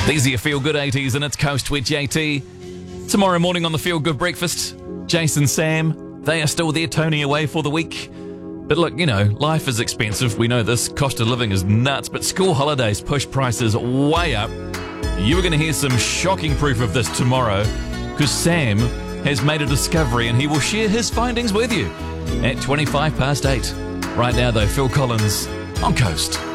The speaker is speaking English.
These are your Feel Good 80s and it's Coast with JT. Tomorrow morning on the Feel Good Breakfast, Jason, Sam, they are still there toning away for the week. But look, you know, life is expensive. We know this. Cost of living is nuts, but school holidays push prices way up. You are going to hear some shocking proof of this tomorrow because Sam has made a discovery and he will share his findings with you at 8:25. Right now, though, Phil Collins on Coast.